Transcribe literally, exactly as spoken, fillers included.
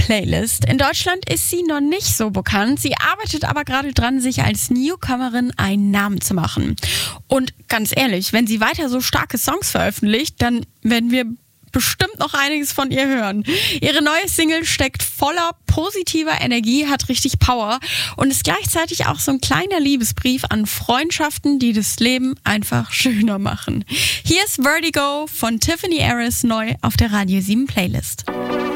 Playlist. In Deutschland ist sie noch nicht so bekannt. Sie arbeitet aber gerade dran, sich als Newcomerin einen Namen zu machen. Und ganz ehrlich, wenn sie weiter so starke Songs veröffentlicht, dann werden wir bestimmt noch einiges von ihr hören. Ihre neue Single steckt voller positiver Energie, hat richtig Power und ist gleichzeitig auch so ein kleiner Liebesbrief an Freundschaften, die das Leben einfach schöner machen. Hier ist Vertigo von Tiffany Harris neu auf der Radio sieben Playlist.